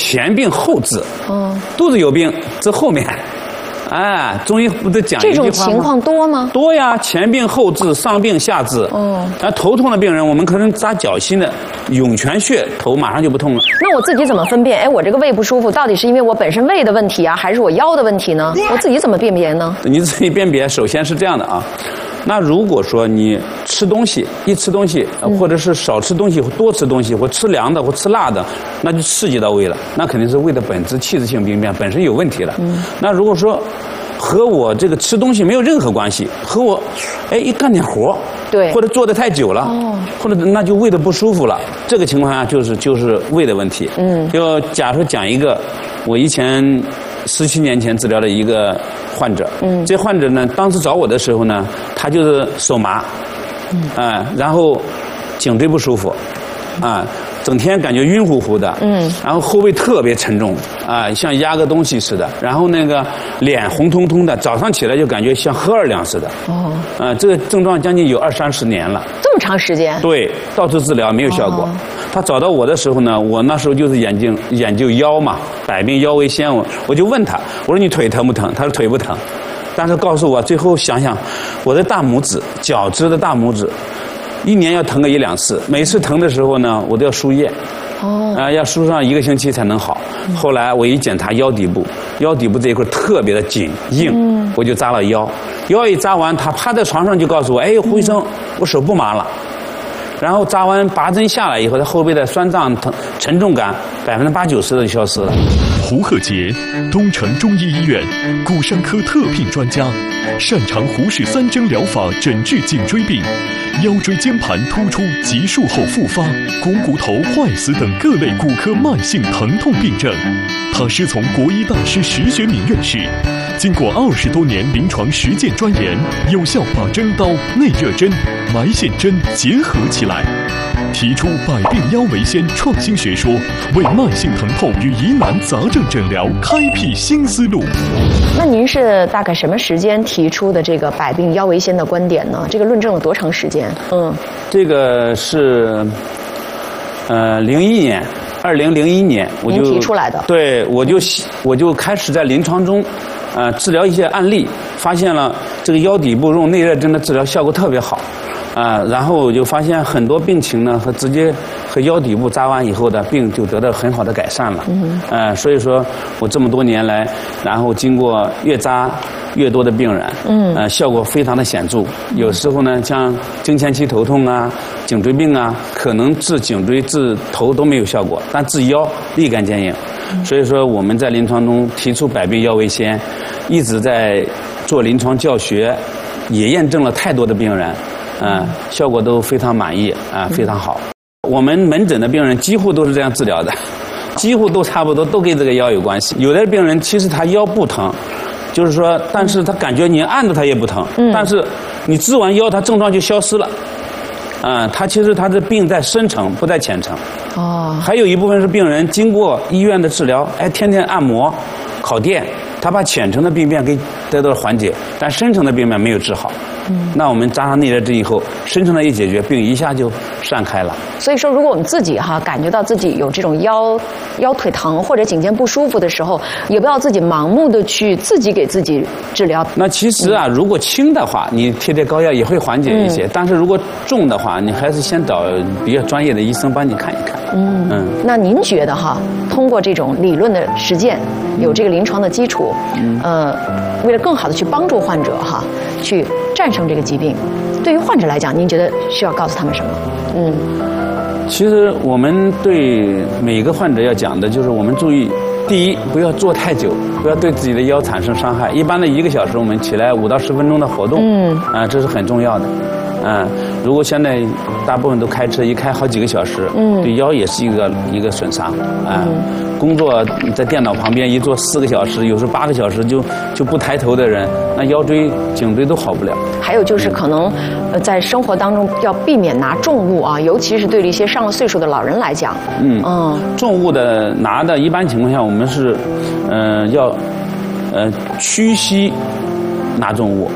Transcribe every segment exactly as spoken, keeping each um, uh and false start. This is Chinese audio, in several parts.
前病后治。 嗯， 肚子有病治后面。哎，中医不都讲一句话吗？ 这种情况多吗？ 多呀，前病后治，上病下治。 哦， 那头痛的病人，我们可能扎脚心的涌泉穴，头马上就不痛了。 那我自己怎么分辨？哎，我这个胃不舒服，到底是因为我本身胃的问题啊，还是我腰的问题呢？我自己怎么辨别呢？ 你自己辨别，首先是这样的啊。那如果说你吃东西，一吃东西，或者是少吃东西，多吃东西，或吃凉的，或吃辣的，那就刺激到胃了，那肯定是胃的本质器质性病变本身有问题了。嗯、那如果说和我这个吃东西没有任何关系，和我哎一干点活， 对， 或者坐得太久了，哦，或者那就胃的不舒服了，这个情况下就是就是胃的问题。嗯，就假如讲一个，我以前十七年前治疗的一个患者，嗯，这患者呢，当时找我的时候呢，他就是手麻，嗯，啊、呃，然后颈椎不舒服，啊、呃，整天感觉晕乎乎的，嗯，然后后背特别沉重，啊、呃，像压个东西似的，然后那个脸红彤彤的，早上起来就感觉像喝二两似的，哦，啊、呃，这个症状将近有二三十年了， 这么长时间？对， 到处治疗没有效果。哦，他找到我的时候呢，我那时候就是研究研究腰嘛，百病腰为先，我我就问他，我说你腿疼不疼？他说腿不疼，但是告诉我最后想想，我的大拇指，脚趾的大拇指，一年要疼个一两次，每次疼的时候呢，我都要输液，哦，啊、呃，要输上一个星期才能好。嗯、后来我一检查腰底部，腰底部这一块特别的紧硬，嗯，我就扎了腰，腰一扎完，他趴在床上就告诉我，哎，胡医生，我手不麻了。然后扎完拔针下来以后，他后背的酸胀疼沉重感百分之八九十的就消失了。 胡鹤杰，东城中医医院骨伤科特聘专家，擅长胡氏三针疗法诊治颈椎病、腰椎间盘突出急术后复发、股骨头坏死等各类骨科慢性疼痛病症。他师从国医大师石学敏院士，经过二十多年临床实践钻研，有效把针刀、内热针、埋线针结合起来，提出百病腰为先创新学说，为慢性疼痛与疑难杂症诊疗开辟新思路。 那您是大概什么时间提出的这个百病腰为先的观点呢？这个论证了多长时间？嗯， 这个是呃零一年。二零零一年，我就提出来的， 对，我就我就开始在临床中，呃，治疗一些案例，发现了这个腰底部用内热针的治疗效果特别好，啊、呃，然后我就发现很多病情呢和直接和腰底部扎完以后的病就得到很好的改善了，嗯，呃，所以说我这么多年来，然后经过越扎越多的病人，嗯，呃，效果非常的显著。有时候呢，像经前期头痛啊、颈椎病啊，可能治颈椎、治头都没有效果，但治腰立竿见影。所以说，我们在临床中提出百病腰为先，一直在做临床教学，也验证了太多的病人，啊、呃，效果都非常满意啊、呃，非常好。我们门诊的病人几乎都是这样治疗的，几乎都差不多都跟这个腰有关系。有的病人其实他腰不疼。就是说，但是他感觉你按着他也不疼，嗯、但是你治完腰，他症状就消失了。啊、呃，他其实他的病在深层，不在浅层。哦。还有一部分是病人经过医院的治疗，哎，天天按摩、烤电，他把浅层的病变给得到了缓解，但深层的病变没有治好。嗯。那我们扎上内热针以后，深层的一解决，病一下就散开了。 所以说，如果我们自己哈感觉到自己有这种腰腰腿疼或者颈肩不舒服的时候，也不要自己盲目的去自己给自己治疗。 那其实啊，嗯、如果轻的话，你贴贴膏药也会缓解一些；嗯、但是如果重的话，你还是先找比较专业的医生帮你看一看。 嗯嗯。那您觉得哈，通过这种理论的实践，有这个临床的基础，嗯、呃，为了更好的去帮助患者哈，去战胜这个疾病，对于患者来讲，您觉得需要告诉他们什么？嗯。 其实我们对每个患者要讲的就是，我们注意，第一，不要坐太久，不要对自己的腰产生伤害。一般的一个小时，我们起来五到十分钟的活动，嗯，啊、呃，这是很重要的。嗯、呃，如果现在大部分都开车，一开好几个小时，嗯，对腰也是一个一个损伤啊。呃嗯、工作在电脑旁边一坐四个小时，有时候八个小时就就不抬头的人，那腰椎、颈椎都好不了。 还有就是可能，呃，在生活当中要避免拿重物啊，尤其是对于一些上了岁数的老人来讲， 嗯嗯，重物的拿的，一般情况下我们是，呃，要，呃，屈膝拿重物。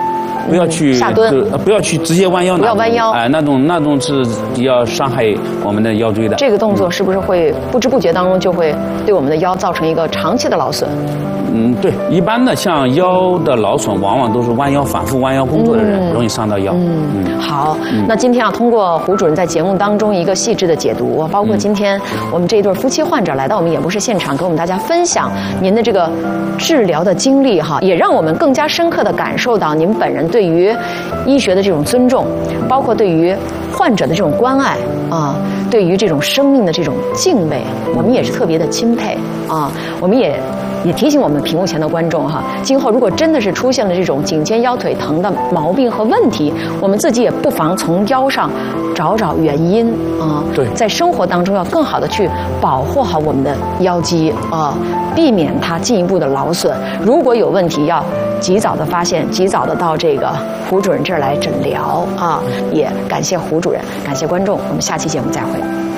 不要去下蹲， 呃不要去直接弯腰拿， 不要弯腰， 哎，那种那种是比较伤害我们的腰椎的。 这个动作是不是会不知不觉当中就会对我们的腰造成一个长期的劳损？ 嗯，对，一般的像腰的劳损，往往都是弯腰反复弯腰工作的人，嗯、容易伤到腰。 嗯，嗯好，嗯、那今天啊，通过胡主任在节目当中一个细致的解读，包括今天我们这一对夫妻患者来到我们演播室现场，跟我们大家分享您的这个治疗的经历哈，也让我们更加深刻地感受到您本人对于医学的这种尊重，包括对于患者的这种关爱啊，对于这种生命的这种敬畏，我们也是特别的钦佩啊，我们也。也提醒我们屏幕前的观众哈，今后如果真的是出现了这种颈肩腰腿疼的毛病和问题，我们自己也不妨从腰上找找原因啊。 对， 在生活当中要更好的去保护好我们的腰肌啊，避免它进一步的劳损。如果有问题，要及早的发现，及早的到这个胡主任这儿来诊疗啊。也感谢胡主任，感谢观众，我们下期节目再会。